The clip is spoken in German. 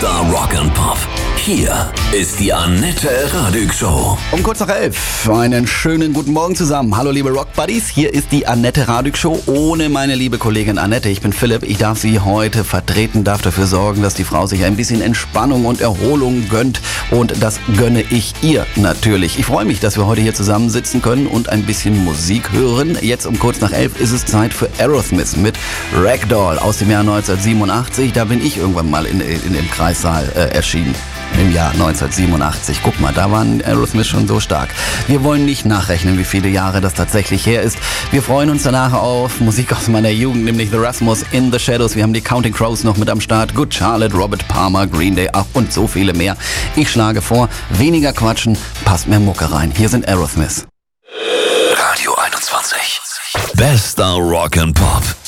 Bester Rock and Pop. Hier ist die Annette Radig Show. Um kurz nach 11. Einen schönen guten Morgen zusammen. Hallo liebe Rock Buddies, hier ist die Annette Radig Show ohne meine liebe Kollegin Annette. Ich bin Philipp, ich darf sie heute vertreten, darf dafür sorgen, dass die Frau sich ein bisschen Entspannung und Erholung gönnt. Und das gönne ich ihr natürlich. Ich freue mich, dass wir heute hier zusammensitzen können und ein bisschen Musik hören. Jetzt um kurz nach 11 ist es Zeit für Aerosmith mit Ragdoll aus dem Jahr 1987. Da bin ich irgendwann mal in dem Kreissaal erschienen. Im Jahr 1987. Guck mal, da waren Aerosmith schon so stark. Wir wollen nicht nachrechnen, wie viele Jahre das tatsächlich her ist. Wir freuen uns danach auf Musik aus meiner Jugend, nämlich The Rasmus, In the Shadows. Wir haben die Counting Crows noch mit am Start. Good Charlotte, Robert Palmer, Green Day, ach und so viele mehr. Ich schlage vor, weniger quatschen, passt mehr Mucke rein. Hier sind Aerosmith. Radio 21. Bester Rock and Pop.